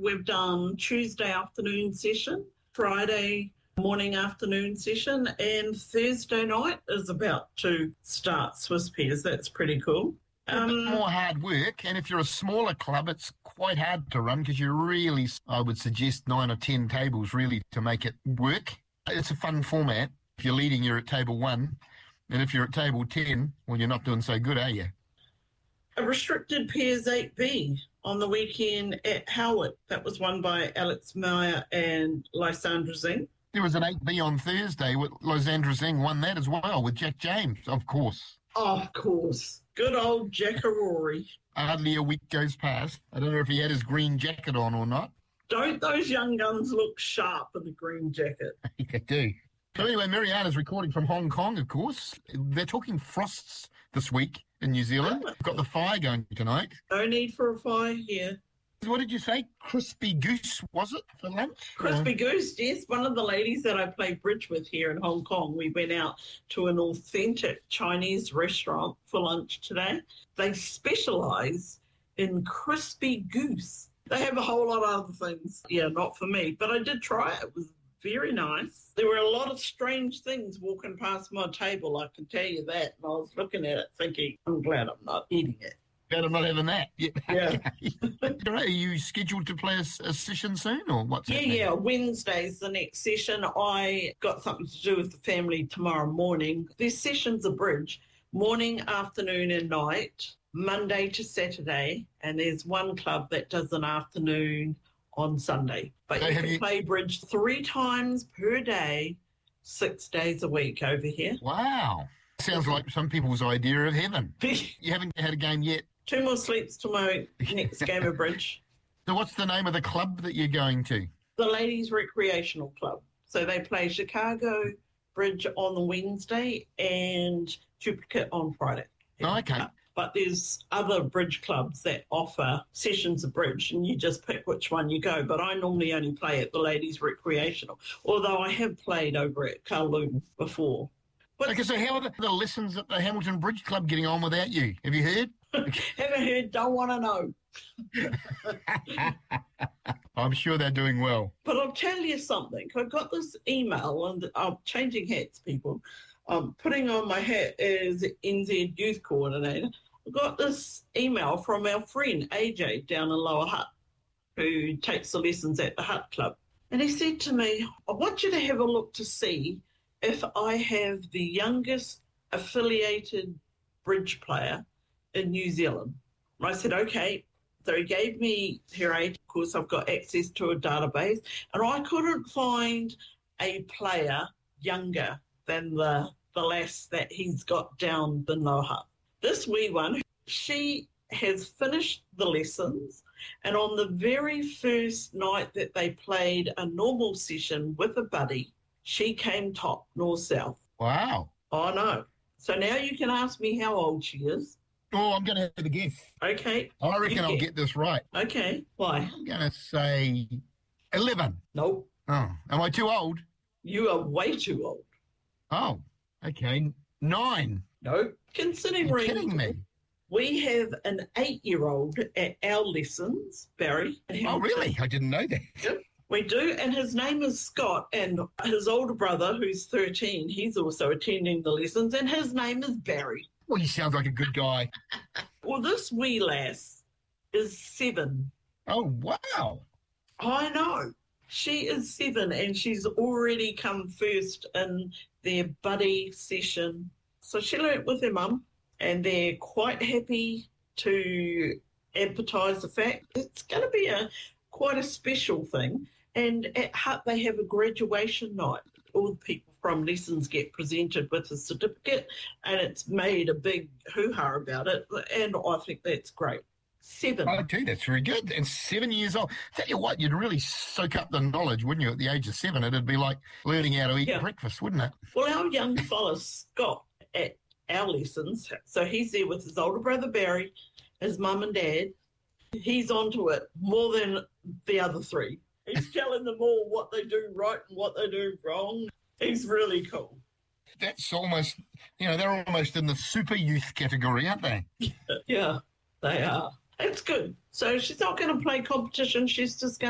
we've done Tuesday afternoon session, Friday morning afternoon session, and Thursday night is about to start Swiss Pairs. That's pretty cool. A bit more hard work, and if you're a smaller club, it's quite hard to run because you really, I would suggest 9 or 10 tables really to make it work. It's a fun format. If you're leading, you're at table 1, and if you're at table 10, well, you're not doing so good, are you? A restricted pairs 8B on the weekend at Howick. That was won by Alex Meyer and Lysandra Zing. There was an 8B on Thursday with Lysandra Zing won that as well with Jack James, of course. Of course. Good old Jackarori. Hardly a week goes past. I don't know if he had his green jacket on or not. Don't those young guns look sharp in the green jacket? They do. So anyway, Mariana's recording from Hong Kong, of course. They're talking frosts this week in New Zealand. We've got the fire going tonight. No need for a fire here. What did you say? Crispy goose, was it, for lunch? Crispy goose, yes. One of the ladies that I play bridge with here in Hong Kong, we went out to an authentic Chinese restaurant for lunch today. They specialise in crispy goose. They have a whole lot of other things. Yeah, not for me, but I did try it. It was very nice. There were a lot of strange things walking past my table, I can tell you that. And I was looking at it thinking, I'm glad I'm not eating it. Glad I'm not having that. Yeah. Are you scheduled to play a session soon, or what's happening? Yeah, Wednesday's the next session. I got something to do with the family tomorrow morning. There's sessions of bridge, morning, afternoon and night, Monday to Saturday, and there's one club that does an afternoon on Sunday. But you can play bridge 3 times per day, 6 days a week over here. Wow. Sounds like some people's idea of heaven. You haven't had a game yet? 2 more sleeps to my next game of bridge. So what's the name of the club that you're going to? The Ladies Recreational Club. So they play Chicago Bridge on the Wednesday and Duplicate on Friday. Oh, okay. But there's other bridge clubs that offer sessions of bridge, and you just pick which one you go. But I normally only play at the Ladies Recreational, although I have played over at Kowloon before. Okay, so how are the lessons at the Hamilton Bridge Club getting on without you? Have you heard? Haven't heard, don't want to know. I'm sure they're doing well. But I'll tell you something. I got this email, and I'm changing hats, people. I'm putting on my hat as NZ Youth Coordinator. I got this email from our friend AJ down in Lower Hutt, who takes the lessons at the Hutt Club. And he said to me, I want you to have a look to see if I have the youngest affiliated bridge player in New Zealand. And I said, okay. So he gave me her age. Of course, I've got access to a database, and I couldn't find a player younger than the lass that he's got down in Lower Hutt. This wee one, she has finished the lessons, and on the very first night that they played a normal session with a buddy, she came top, north-south. Wow. I know. So now you can ask me how old she is. Oh, I'm going to have a guess. Okay. I reckon I'll get this right. Okay. Why? I'm going to say 11. Nope. Oh, am I too old? You are way too old. Oh, okay. 9. No. Considering You're kidding me. We have an 8-year-old at our lessons, Barry. Oh, really? I didn't know that. Yep. We do, and his name is Scott, and his older brother, who's 13, he's also attending the lessons, and his name is Barry. Well, he sounds like a good guy. Well, this wee lass is 7. Oh, wow. I know. She is 7, and she's already come first in their buddy session. So she learnt with her mum, and they're quite happy to advertise the fact it's going to be quite a special thing. And at Hutt, they have a graduation night. All the people from lessons get presented with a certificate, and it's made a big hoo-ha about it, and I think that's great. 7. Oh, gee, that's very good. And 7 years old. Tell you what, you'd really soak up the knowledge, wouldn't you, at the age of 7? It'd be like learning how to eat breakfast, wouldn't it? Well, our young fella, Scott, at our lessons, so he's there with his older brother, Barry, his mum and dad. He's onto it more than the other 3. He's telling them all what they do right and what they do wrong. He's really cool. That's almost, they're almost in the super youth category, aren't they? Yeah, they are. It's good. So she's not going to play competition. She's just going